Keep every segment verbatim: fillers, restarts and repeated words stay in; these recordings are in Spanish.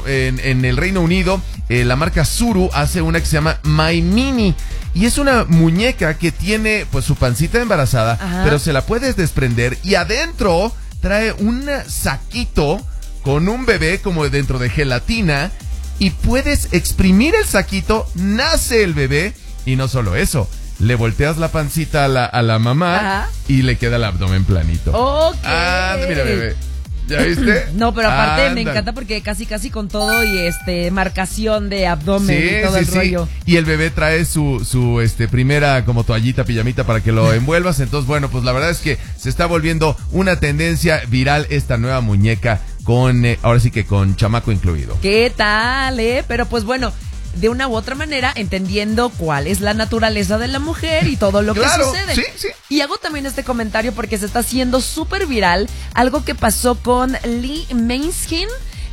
En, en el Reino Unido, eh, la marca Suru hace una que se llama My Mini. Y es una muñeca que tiene pues su pancita embarazada, Ajá. pero se la puedes desprender y adentro trae un saquito con un bebé como dentro de gelatina y puedes exprimir el saquito, nace el bebé y no solo eso, le volteas la pancita a la, a la mamá Ajá. y le queda el abdomen planito. Ok. Ah, mira bebé. ¿Ya viste? No, pero aparte Andan. me encanta porque casi casi con todo y este marcación de abdomen sí, y todo sí, el sí. rollo. Y el bebé trae su, su este primera como toallita, pijamita para que lo envuelvas. Entonces, bueno, pues la verdad es que se está volviendo una tendencia viral esta nueva muñeca con, eh, ahora sí que con chamaco incluido. ¿Qué tal, eh? Pero pues bueno, de una u otra manera, entendiendo cuál es la naturaleza de la mujer y todo lo claro, que sucede. Sí, sí. Y hago también este comentario porque se está haciendo súper viral algo que pasó con Lee Mainskin.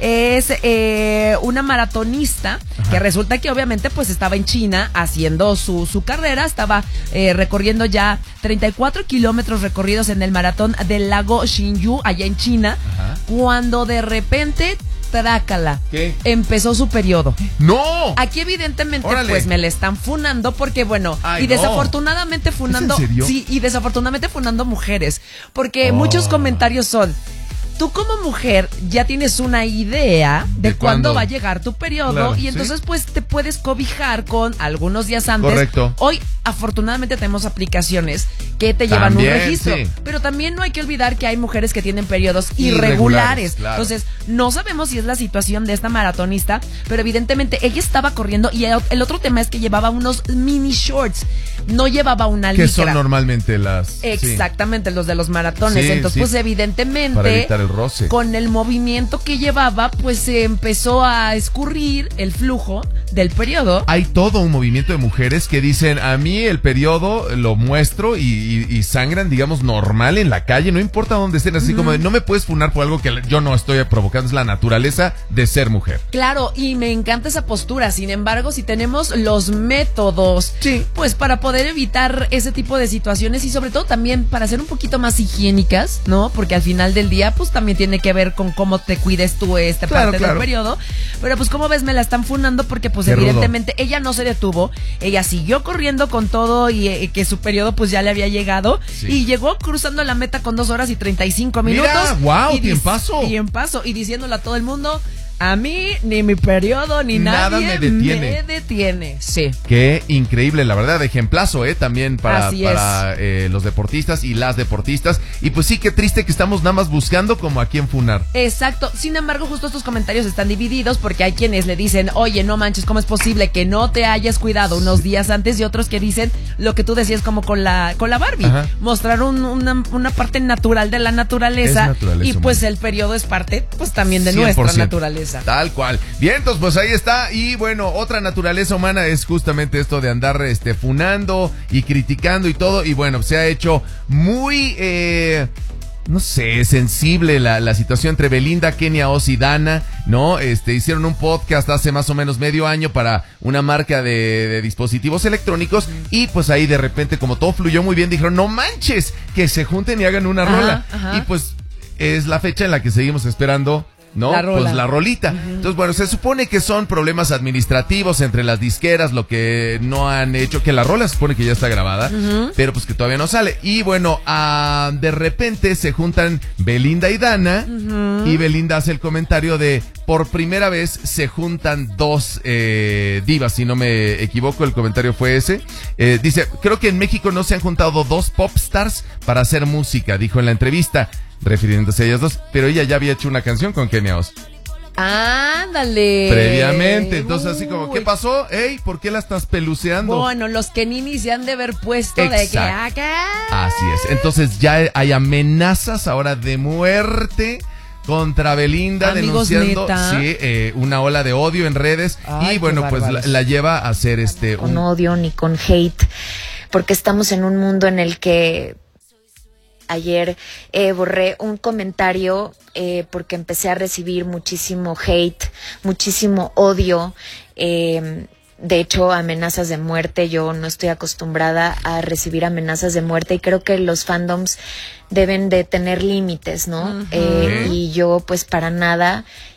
Es eh, una maratonista Ajá. que resulta que obviamente pues estaba en China haciendo su, su carrera, estaba eh, recorriendo ya treinta y cuatro kilómetros recorridos en el maratón del lago Xinyu allá en China, Ajá. cuando de repente trácala, ¿Qué? empezó su periodo. ¡No! Aquí evidentemente Órale. pues me le están funando porque bueno, Ay, y no. desafortunadamente funando, ¿Es en serio? sí, y desafortunadamente funando mujeres, porque Oh. muchos comentarios son: tú como mujer ya tienes una idea de, ¿De cuándo cuándo va a llegar tu periodo claro, y entonces ¿sí? pues te puedes cobijar con algunos días antes. Correcto. Hoy afortunadamente tenemos aplicaciones que te llevan También, un registro, sí. pero también no hay que olvidar que hay mujeres que tienen periodos irregulares. Irregulares, claro. Entonces no sabemos si es la situación de esta maratonista, pero evidentemente ella estaba corriendo y el otro tema es que llevaba unos mini shorts, no llevaba una licra. Que son normalmente las... Exactamente, sí. los de los maratones. Sí, entonces sí. pues evidentemente para evitar el roce. Con el movimiento que llevaba, pues se empezó a escurrir el flujo del periodo. Hay todo un movimiento de mujeres que dicen, a mí el periodo lo muestro y, y, y sangran, digamos, normal en la calle, no importa dónde estén, así mm. como de, no me puedes funar por algo que yo no estoy provocando, es la naturaleza de ser mujer. Claro, y me encanta esa postura. Sin embargo, si tenemos los métodos, sí. pues para poder evitar ese tipo de situaciones y sobre todo también para ser un poquito más higiénicas, ¿no? Porque al final del día, pues también tiene que ver con cómo te cuides tú esta claro, parte claro. del periodo. Pero pues como ves, me la están funando porque pues Qué evidentemente rudo. ella no se detuvo, ella siguió corriendo con todo y eh, que su periodo pues ya le había llegado sí. y llegó cruzando la meta con dos horas y treinta y cinco minutos. Mira, wow, y tiempazo. Tiempazo y diciéndole a todo el mundo: a mí, ni mi periodo, ni Nada nadie me detiene. me detiene. Sí. Qué increíble, la verdad, ejemplazo, ¿eh? También para, Así para eh, los deportistas y las deportistas. Y pues sí, qué triste que estamos nada más buscando como a quién funar. Exacto. Sin embargo, justo estos comentarios están divididos porque hay quienes le dicen: oye, no manches, ¿cómo es posible que no te hayas cuidado unos días antes? Y otros que dicen lo que tú decías como con la, con la Barbie. Ajá. Mostrar un, una, una parte natural de la naturaleza. naturaleza y pues humana. El periodo es parte, pues también de cien por ciento. nuestra naturaleza. Tal cual. Bien, entonces pues ahí está. Y bueno, otra naturaleza humana es justamente esto de andar este funando y criticando y todo. Y bueno, se ha hecho muy eh, no sé, sensible la, la situación entre Belinda, Kenia Oz y Dana, ¿no? Este, hicieron un podcast hace más o menos medio año para una marca de, de dispositivos electrónicos y pues ahí de repente, como todo fluyó muy bien, dijeron, no manches, que se junten y hagan una ajá, rola. Ajá. Y pues es la fecha en la que seguimos esperando, ¿no? La rola. Pues la rolita. Uh-huh. Entonces, bueno, se supone que son problemas administrativos entre las disqueras, lo que no han hecho, que la rola se supone que ya está grabada, uh-huh. pero pues que todavía no sale. Y bueno, uh, de repente se juntan Belinda y Dana, uh-huh. y Belinda hace el comentario de, por primera vez se juntan dos eh, divas, si no me equivoco, el comentario fue ese. Eh, dice, creo que en México no se han juntado dos pop stars para hacer música, dijo en la entrevista, refiriéndose a ellas dos, pero ella ya había hecho una canción con Kenia Oz. Ándale. Previamente, entonces así como, ¿qué pasó? Ey, ¿por qué la estás peluceando? Bueno, los Keninis se han de haber puesto Exacto. de que acá. Así es, entonces ya hay amenazas ahora de muerte contra Belinda, amigos, denunciando neta. sí, eh, una ola de odio en redes. Ay, y bueno, pues la, la lleva a hacer este con un... odio ni con hate, porque estamos en un mundo en el que ayer eh, borré un comentario eh, porque empecé a recibir muchísimo hate, muchísimo odio, eh, de hecho amenazas de muerte. Yo no estoy acostumbrada a recibir amenazas de muerte y creo que los fandoms deben de tener límites, ¿no? Uh-huh. eh, y yo pues para nada